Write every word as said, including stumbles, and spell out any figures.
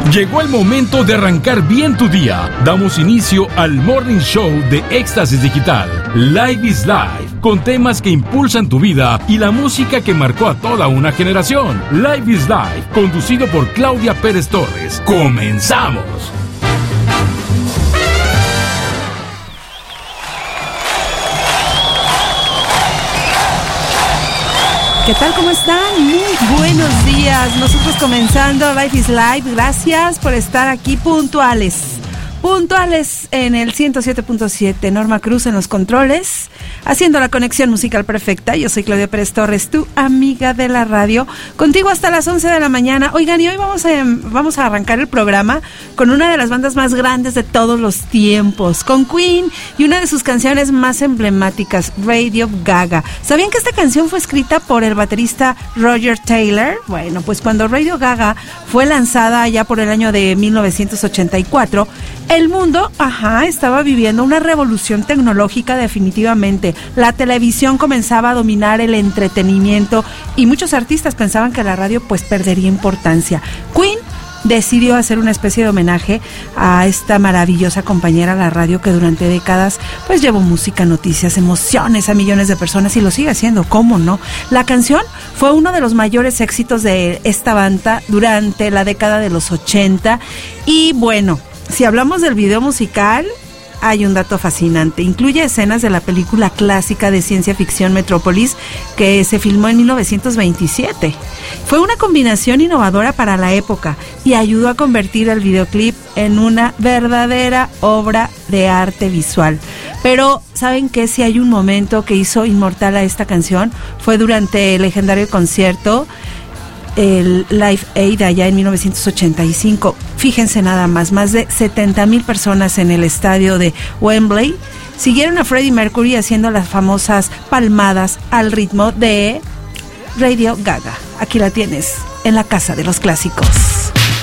Llegó el momento de arrancar bien tu día. Damos inicio al Morning Show de Éxtasis Digital. Live is Life, con temas que impulsan tu vida y la música que marcó a toda una generación. Live is Life, conducido por Claudia Pérez Torres. ¡Comenzamos! ¿Qué tal? ¿Cómo están? Muy buenos días. Nosotros comenzando Life is Live. Gracias por estar aquí puntuales. Puntuales en el ciento siete punto siete. Norma Cruz en los controles, haciendo la conexión musical perfecta. Yo soy Claudia Pérez Torres, tu amiga de la radio, contigo hasta las once de la mañana. Oigan, y hoy vamos a, vamos a arrancar el programa con una de las bandas más grandes de todos los tiempos, con Queen y una de sus canciones más emblemáticas, Radio Gaga. ¿Sabían que esta canción fue escrita por el baterista Roger Taylor? Bueno, pues cuando Radio Gaga fue lanzada allá por el año de mil novecientos ochenta y cuatro, el mundo, ajá, estaba viviendo una revolución tecnológica definitivamente. La televisión comenzaba a dominar el entretenimiento y muchos artistas pensaban que la radio pues perdería importancia. Queen decidió hacer una especie de homenaje a esta maravillosa compañera de la radio que durante décadas pues llevó música, noticias, emociones a millones de personas y lo sigue haciendo, ¿cómo no? La canción fue uno de los mayores éxitos de esta banda durante la década de los ochenta y bueno, si hablamos del video musical, hay un dato fascinante. Incluye escenas de la película clásica de ciencia ficción Metrópolis, que se filmó en mil novecientos veintisiete. Fue una combinación innovadora para la época y ayudó a convertir el videoclip en una verdadera obra de arte visual. Pero, ¿saben qué? Si hay un momento que hizo inmortal a esta canción, fue durante el legendario concierto el Live Aid allá en mil novecientos ochenta y cinco. Fíjense nada más, más de setenta mil personas en el estadio de Wembley siguieron a Freddie Mercury haciendo las famosas palmadas al ritmo de Radio Gaga. Aquí la tienes, en la casa de los clásicos.